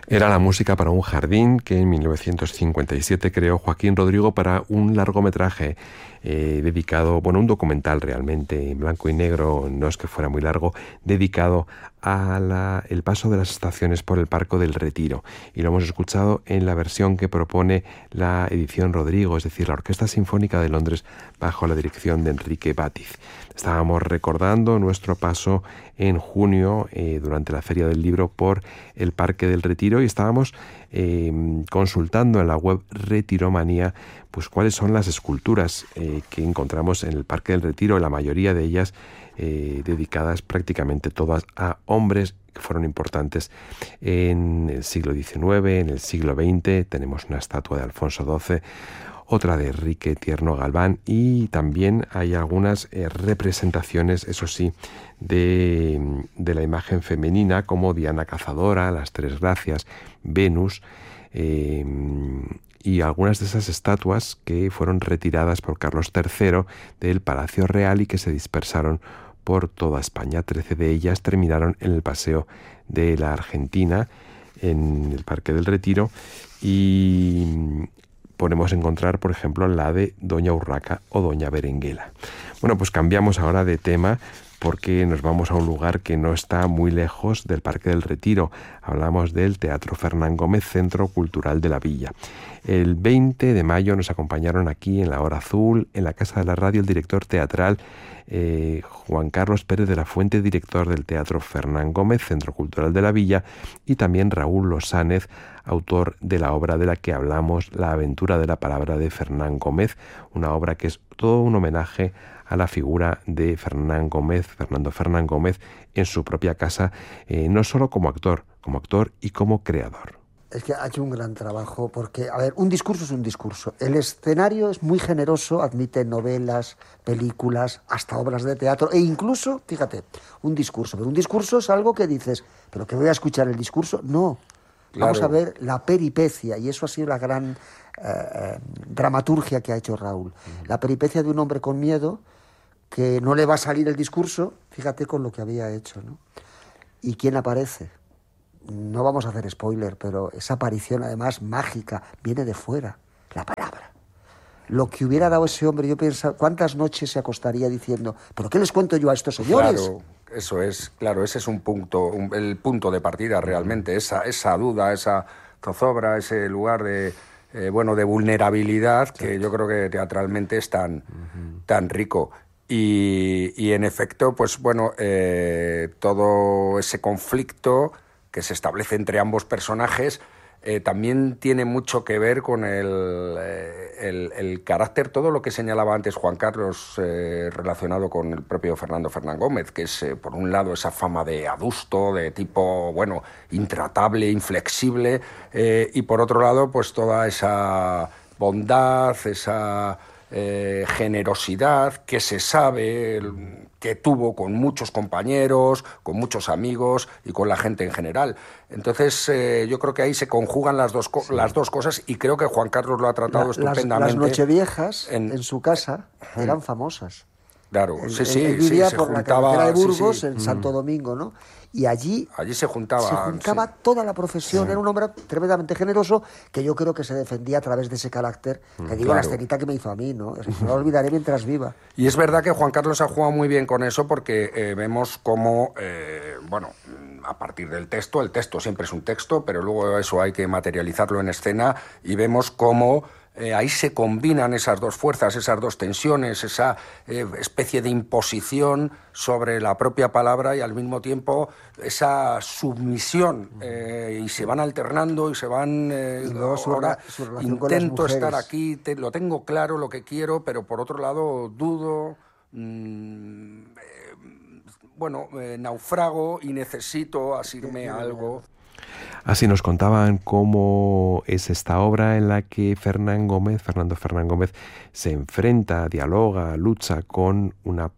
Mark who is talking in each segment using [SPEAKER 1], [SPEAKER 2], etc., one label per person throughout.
[SPEAKER 1] Era la música para un jardín que en 1957 creó Joaquín Rodrigo para un largometraje dedicado, bueno, un documental realmente en blanco y negro, no es que fuera muy largo, dedicado a el paso de las estaciones por el Parque del Retiro. Y lo hemos escuchado en la versión que propone la edición Rodrigo, es decir, la Orquesta Sinfónica de Londres bajo la dirección de Enrique Bátiz. Estábamos recordando nuestro paso en junio durante la Feria del Libro por el Parque del Retiro y estábamos consultando en la web Retiromanía pues cuáles son las esculturas que encontramos en el Parque del Retiro, la mayoría de ellas dedicadas prácticamente todas a hombres que fueron importantes en el siglo XIX, en el siglo XX. Tenemos una estatua de Alfonso XII, otra de Enrique Tierno Galván y también hay algunas representaciones, eso sí, de la imagen femenina como Diana Cazadora, las Tres Gracias, Venus y algunas de esas estatuas que fueron retiradas por Carlos III del Palacio Real y que se dispersaron por toda España. 13 de ellas terminaron en el Paseo de la Argentina, en el Parque del Retiro, y podemos encontrar, por ejemplo, la de Doña Urraca o Doña Berenguela. Bueno, pues cambiamos ahora de tema porque nos vamos a un lugar que no está muy lejos del Parque del Retiro. Hablamos del Teatro Fernán Gómez, Centro Cultural de la Villa. El 20 de mayo nos acompañaron aquí en la Hora Azul, en la Casa de la Radio, el director teatral Juan Carlos Pérez de la Fuente, director del Teatro Fernán Gómez, Centro Cultural de la Villa, y también Raúl Losánez, autor de la obra de la que hablamos, La aventura de la palabra de Fernán Gómez, una obra que es todo un homenaje a la figura de Fernán Gómez, Fernando Fernán Gómez, en su propia casa, no solo como actor y como creador.
[SPEAKER 2] Es que ha hecho un gran trabajo porque, a ver, un discurso es un discurso. El escenario es muy generoso, admite novelas, películas, hasta obras de teatro e incluso, fíjate, un discurso. Pero un discurso es algo que dices, ¿pero que voy a escuchar el discurso? No. Claro. Vamos a ver la peripecia y eso ha sido la gran dramaturgia que ha hecho Raúl. La peripecia de un hombre con miedo que no le va a salir el discurso, fíjate con lo que había hecho, ¿no? ¿Y quién aparece? No vamos a hacer spoiler, pero esa aparición además mágica viene de fuera, la palabra. Lo que hubiera dado ese hombre, yo pienso, ¿cuántas noches se acostaría diciendo, ¿pero qué les cuento yo a estos señores?
[SPEAKER 3] Claro, eso es, claro, ese es un punto, el punto de partida realmente, esa duda, esa zozobra, ese lugar de vulnerabilidad que yo creo que teatralmente es tan rico. Y en efecto, pues bueno, todo ese conflicto que se establece entre ambos personajes también tiene mucho que ver con el carácter, todo lo que señalaba antes Juan Carlos relacionado con el propio Fernando Fernán Gómez, que es por un lado esa fama de adusto, de tipo, bueno, intratable, inflexible, y por otro lado pues toda esa bondad, esa generosidad que se sabe que tuvo con muchos compañeros, con muchos amigos y con la gente en general. Entonces yo creo que ahí se conjugan las dos cosas y creo que Juan Carlos lo ha tratado estupendamente.
[SPEAKER 2] Las Nocheviejas en su casa eran famosas.
[SPEAKER 3] Claro,
[SPEAKER 2] él
[SPEAKER 3] se
[SPEAKER 2] vivía por
[SPEAKER 3] juntaba,
[SPEAKER 2] la carretera de Burgos, en Santo Domingo, ¿no? Y allí
[SPEAKER 3] se juntaba
[SPEAKER 2] toda la profesión. Era un hombre tremendamente generoso que yo creo que se defendía a través de ese carácter. Te digo, la escenita que me hizo a mí, ¿no? No lo olvidaré mientras viva.
[SPEAKER 3] Y es verdad que Juan Carlos ha jugado muy bien con eso porque vemos cómo, a partir del texto, el texto siempre es un texto, pero luego eso hay que materializarlo en escena y vemos cómo ahí se combinan esas dos fuerzas, esas dos tensiones, esa especie de imposición sobre la propia palabra y al mismo tiempo esa submisión y se van alternando y se van ahora intento estar aquí, lo tengo claro lo que quiero, pero por otro lado dudo, naufrago y necesito asirme a algo.
[SPEAKER 1] Así nos contaban cómo es esta obra en la que Fernando Fernán Gómez, se enfrenta, dialoga, lucha con una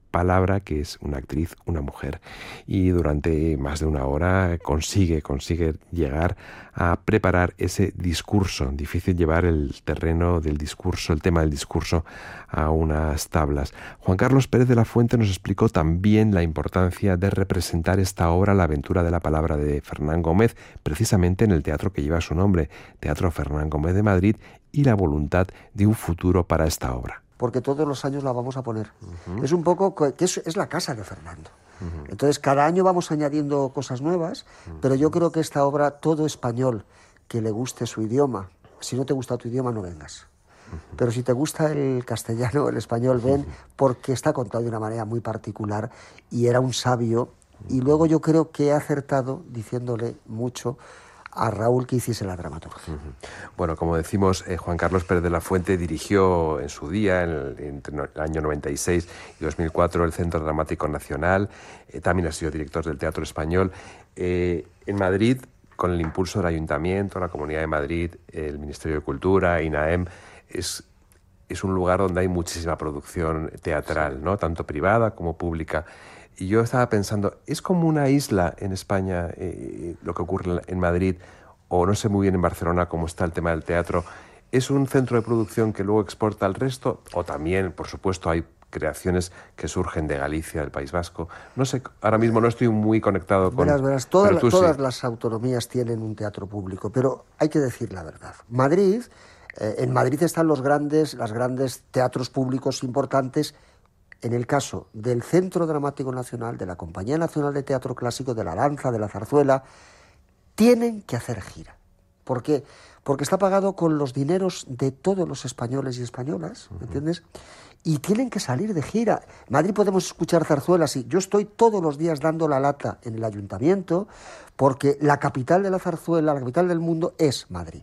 [SPEAKER 1] palabra, que es una actriz, una mujer. Y durante más de una hora consigue llegar a preparar ese discurso. Difícil llevar el terreno del discurso, el tema del discurso, a unas tablas. Juan Carlos Pérez de la Fuente nos explicó también la importancia de representar esta obra, La aventura de la palabra, de Fernán Gómez, precisamente en el teatro que lleva su nombre, Teatro Fernán Gómez de Madrid, y la voluntad de un futuro para esta obra.
[SPEAKER 2] Porque todos los años la vamos a poner. Es un poco que es la casa de Fernando. Entonces, cada año vamos añadiendo cosas nuevas, pero yo creo que esta obra, todo español que le guste su idioma, si no te gusta tu idioma, no vengas. Pero si te gusta el castellano, el español, ven, porque está contado de una manera muy particular y era un sabio. Y luego yo creo que he acertado diciéndole mucho a Raúl que hiciese la dramaturgia.
[SPEAKER 1] Bueno, como decimos, Juan Carlos Pérez de la Fuente dirigió en su día, entre el año 96 y 2004, el Centro Dramático Nacional. También ha sido director del Teatro Español. En Madrid, con el impulso del Ayuntamiento, la Comunidad de Madrid, el Ministerio de Cultura, INAEM, es un lugar donde hay muchísima producción teatral, ¿no? Tanto privada como pública. Y yo estaba pensando, ¿es como una isla en España lo que ocurre en Madrid? O no sé muy bien en Barcelona cómo está el tema del teatro. ¿Es un centro de producción que luego exporta al resto? O también, por supuesto, hay creaciones que surgen de Galicia, del País Vasco. No sé, ahora mismo no estoy muy conectado con...
[SPEAKER 2] Verás, todas las autonomías tienen un teatro público, pero hay que decir la verdad. Madrid, en Madrid están los grandes teatros públicos importantes. En el caso del Centro Dramático Nacional, de la Compañía Nacional de Teatro Clásico, de la Danza, de la Zarzuela, tienen que hacer gira. ¿Por qué? Porque está pagado con los dineros de todos los españoles y españolas, ¿me entiendes? Y tienen que salir de gira. En Madrid podemos escuchar zarzuelas y yo estoy todos los días dando la lata en el ayuntamiento porque la capital de la zarzuela, la capital del mundo es Madrid.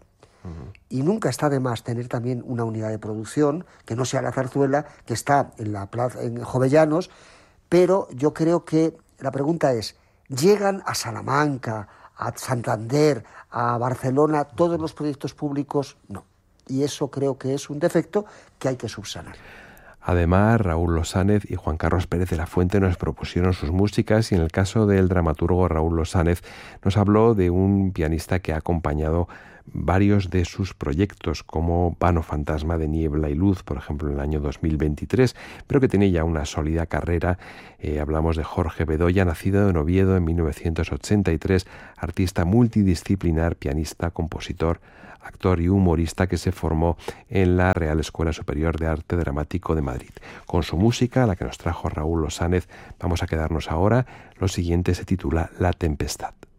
[SPEAKER 2] Y nunca está de más tener también una unidad de producción que no sea la zarzuela, que está en la plaza, en Jovellanos, pero yo creo que la pregunta es, ¿llegan a Salamanca, a Santander, a Barcelona todos los proyectos públicos? No. Y eso creo que es un defecto que hay que subsanar.
[SPEAKER 1] Además, Raúl Losánez y Juan Carlos Pérez de la Fuente nos propusieron sus músicas y en el caso del dramaturgo Raúl Losánez nos habló de un pianista que ha acompañado varios de sus proyectos, como Vano Fantasma de Niebla y Luz, por ejemplo, en el año 2023, pero que tiene ya una sólida carrera. Hablamos de Jorge Bedoya, nacido en Oviedo en 1983, artista multidisciplinar, pianista, compositor, actor y humorista que se formó en la Real Escuela Superior de Arte Dramático de Madrid. Con su música, la que nos trajo Raúl Losánez, vamos a quedarnos ahora. Lo siguiente se titula La Tempestad.